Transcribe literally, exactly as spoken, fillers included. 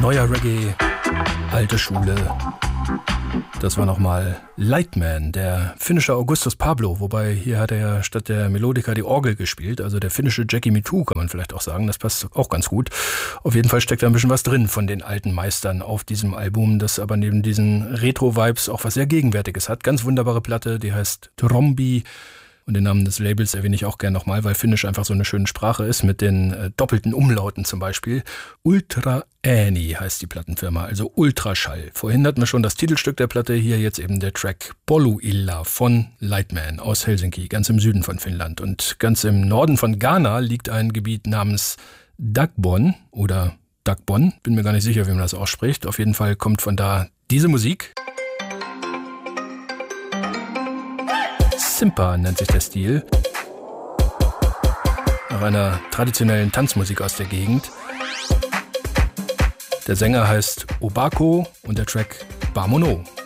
Neuer Reggae, alte Schule. Das war nochmal Lightman, der finnische Augustus Pablo, wobei hier hat er ja statt der Melodika die Orgel gespielt, also der finnische Jackie Mittoo kann man vielleicht auch sagen, das passt auch ganz gut. Auf jeden Fall steckt da ein bisschen was drin von den alten Meistern auf diesem Album, das aber neben diesen Retro-Vibes auch was sehr Gegenwärtiges hat. Ganz wunderbare Platte, die heißt Trombi. Und den Namen des Labels erwähne ich auch gern nochmal, weil Finnisch einfach so eine schöne Sprache ist, mit den äh, doppelten Umlauten zum Beispiel. Ultra Ääni heißt die Plattenfirma, also Ultraschall. Vorhin hatten wir schon das Titelstück der Platte, hier jetzt eben der Track Poluilla von Lightman aus Helsinki, ganz im Süden von Finnland. Und ganz im Norden von Ghana liegt ein Gebiet namens Dagbon oder Dagbon, bin mir gar nicht sicher, wie man das ausspricht. Auf jeden Fall kommt von da diese Musik. Simpa nennt sich der Stil. Nach einer traditionellen Tanzmusik aus der Gegend. Der Sänger heißt Obako und der Track Bamono.